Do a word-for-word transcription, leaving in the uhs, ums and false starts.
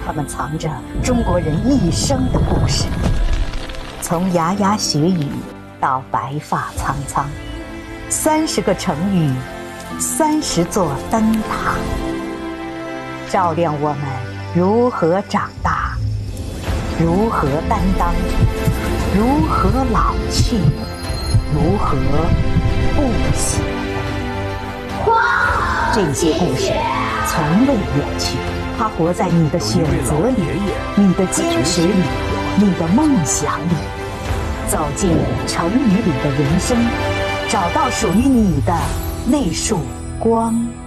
它们藏着中国人一生的故事，从牙牙学语到白发苍苍，三十个成语，三十座灯塔，照亮我们如何长大，如何担当，如何老去，如何不朽。这些故事从未远去，它活在你的选择里，你的坚持里，你的梦想里。走进成语里的人生，找到属于你的那束光。